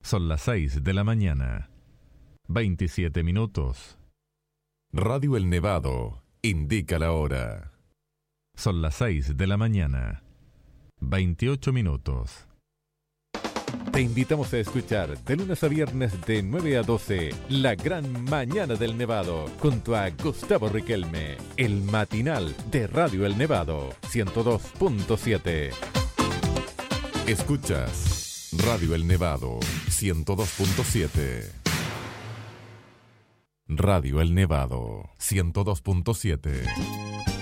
Son las 6 de la mañana. 27 minutos. Radio El Nevado indica la hora. Son las 6 de la mañana. 28 minutos. Te invitamos a escuchar de lunes a viernes de 9 a 12 La Gran Mañana del Nevado junto a Gustavo Riquelme, el matinal de Radio El Nevado 102.7. Escuchas Radio El Nevado 102.7. Radio El Nevado 102.7.